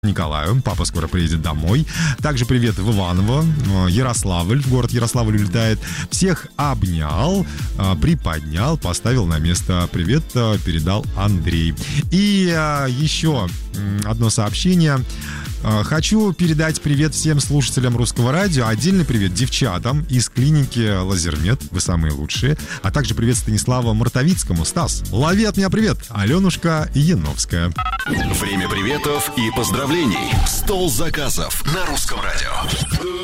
Николаю. Папа скоро приедет домой. Также привет в Иваново, Ярославль, в город Ярославль улетает. Всех обнял, приподнял, поставил на место. Привет передал Андрей. И еще одно сообщение. Хочу передать привет всем слушателям Русского радио. Отдельный привет девчатам из клиники Лазермед. Вы самые лучшие. А также привет Станиславу Мартовицкому. Стас, лови от меня привет. Аленушка Яновская. Время приветов и поздравлений. Стол заказов на Русском радио.